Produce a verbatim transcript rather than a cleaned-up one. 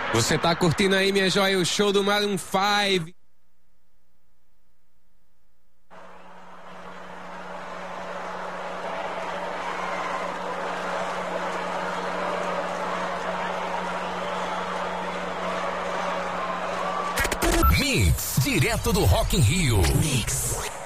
Você tá curtindo aí, minha joia, o show do Maroon cinco. Mix, direto do Rock in Rio. Mix.